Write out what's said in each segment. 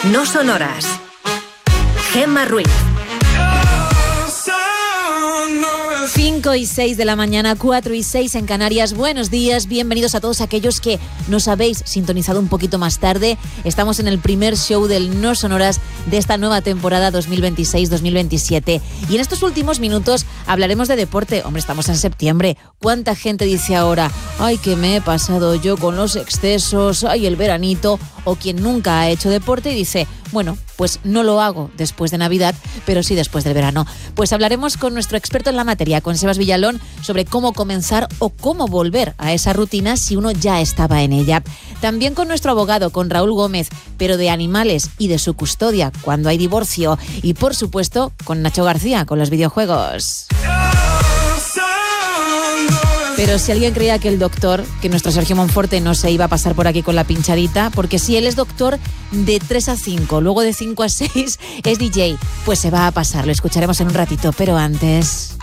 No son horas. Gemma Ruiz. 5 y 6 de la mañana, 4 y 6 en Canarias. Buenos días, bienvenidos a todos aquellos que nos habéis sintonizado un poquito más tarde. Estamos en el primer show del No Son Horas de esta nueva temporada 2026-2027. Y en estos últimos minutos hablaremos de deporte. Hombre, estamos en septiembre. ¿Cuánta gente dice ahora, ay, que me he pasado yo con los excesos, ay, el veranito? O quien nunca ha hecho deporte y dice, bueno, pues no lo hago después de Navidad, pero sí después del verano. Pues hablaremos con nuestro experto en la materia, con Sebas Villalón, sobre cómo comenzar o cómo volver a esa rutina si uno ya estaba en ella. También con nuestro abogado, con Raúl Gómez, pero de animales y de su custodia cuando hay divorcio. Y por supuesto, con Nacho García, con los videojuegos. Pero si alguien creía que el doctor, que nuestro Sergio Monforte no se iba a pasar por aquí con la pinchadita, porque si él es doctor de 3 a 5, luego de 5 a 6 es DJ, pues se va a pasar, lo escucharemos en un ratito, pero antes...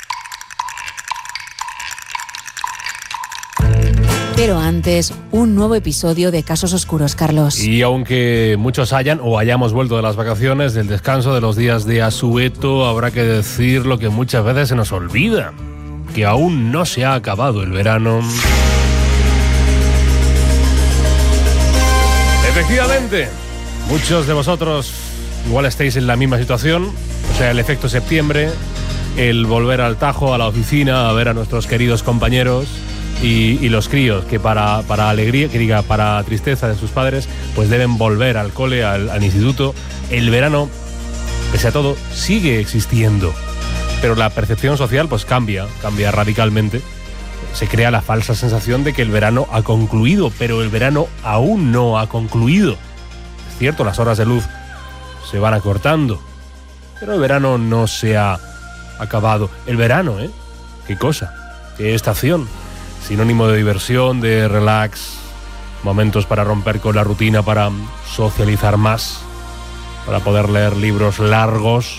Pero antes, un nuevo episodio de Casos Oscuros, Carlos. Y aunque muchos hayan o hayamos vuelto de las vacaciones, del descanso, de los días de asueto, habrá que decir lo que muchas veces se nos olvida, que aún no se ha acabado el verano. Efectivamente, muchos de vosotros igual estáis en la misma situación, o sea, el efecto septiembre, el volver al Tajo, a la oficina, a ver a nuestros queridos compañeros y los críos que para alegría, que diga, para tristeza de sus padres, pues deben volver al cole, al instituto. El verano, pese a todo, sigue existiendo. Pero la percepción social pues cambia radicalmente. Se crea la falsa sensación de que el verano ha concluido, pero el verano aún no ha concluido. Es cierto, las horas de luz se van acortando, pero el verano no se ha acabado. El verano, qué cosa, qué estación. Sinónimo de diversión, de relax, momentos para romper con la rutina, para socializar más, para poder leer libros largos,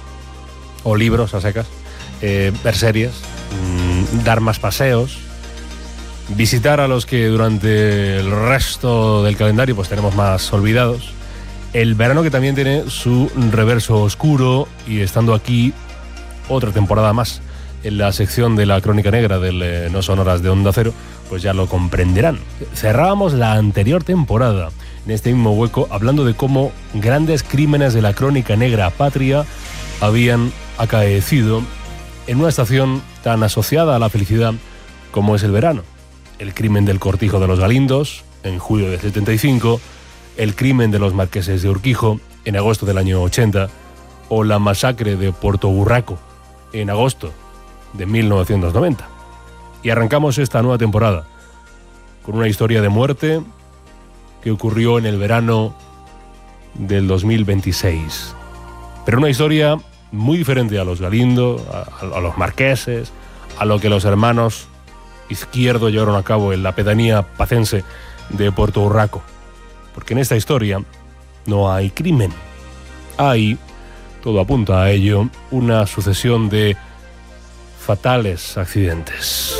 o libros a secas, ver series, dar más paseos, visitar a los que durante el resto del calendario pues tenemos más olvidados. El verano que también tiene su reverso oscuro, y estando aquí otra temporada más en la sección de la Crónica Negra del No Son Horas de Onda Cero, pues ya lo comprenderán. Cerrábamos la anterior temporada en este mismo hueco hablando de cómo grandes crímenes de la Crónica Negra patria habían acaecido en una estación tan asociada a la felicidad como es el verano. El crimen del Cortijo de los Galindos, en julio del 75, el crimen de los marqueses de Urquijo, en agosto del año 80, o la masacre de Puerto Burraco, en agosto de 1990. Y arrancamos esta nueva temporada con una historia de muerte que ocurrió en el verano del 2026. Pero una historia muy diferente a los Galindo, a los marqueses, a lo que los hermanos Izquierdo llevaron a cabo en la pedanía pacense de Puerto Burraco. Porque en esta historia no hay crimen. Hay, todo apunta a ello, una sucesión de fatales accidentes.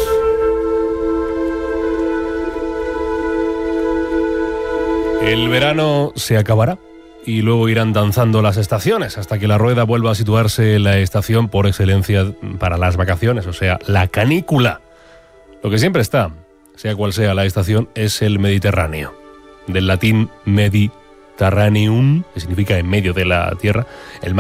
El verano se acabará y luego irán danzando las estaciones hasta que la rueda vuelva a situarse en la estación por excelencia para las vacaciones, o sea, la canícula. Lo que siempre está, sea cual sea la estación, es el Mediterráneo. Del latín mediterraneum, que significa en medio de la tierra, el